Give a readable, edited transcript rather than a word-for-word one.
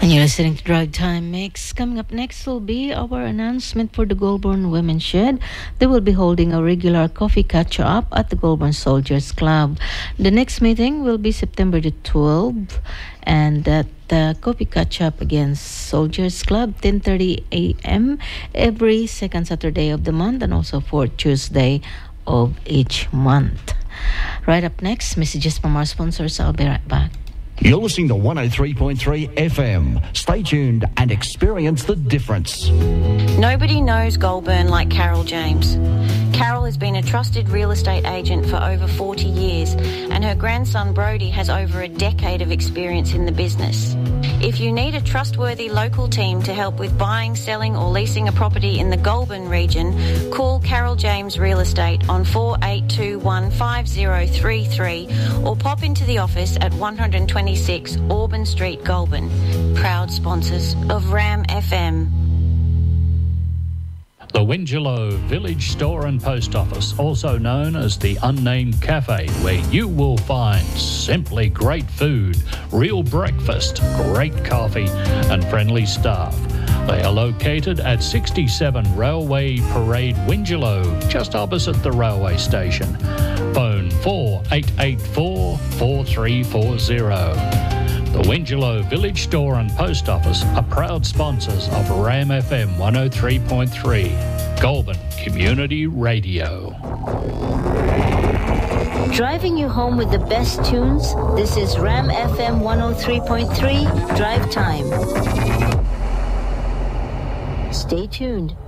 You're listening to Drive Time Mix. Coming up next will be our announcement for the Goulburn Women's Shed. They will be holding a regular coffee catch-up at the Goulburn Soldiers Club. The next meeting will be September the 12th, and that coffee catch-up against Soldiers Club, 10:30 a.m. every second Saturday of the month, and also fourth Tuesday of each month. Right up next, messages from our sponsors. I'll be right back. You're listening to 103.3 FM. Stay tuned and experience the difference. Nobody knows Goulburn like Carol James. Carol has been a trusted real estate agent for over 40 years, and her grandson Brody has over a decade of experience in the business. If you need a trustworthy local team to help with buying, selling or leasing a property in the Goulburn region, call Carol James Real Estate on 48215033 or pop into the office at 126 Auburn Street, Goulburn. Proud sponsors of RAM FM. The Wingelow Village Store and Post Office, also known as the Unnamed Cafe, where you will find simply great food, real breakfast, great coffee and friendly staff. They are located at 67 Railway Parade, Wingelow, just opposite the railway station. Phone 4884-4340. The Wingelow Village Store and Post Office are proud sponsors of RAM FM 103.3, Goulburn Community Radio. Driving you home with the best tunes? This is RAM FM 103.3, Drive Time. Stay tuned.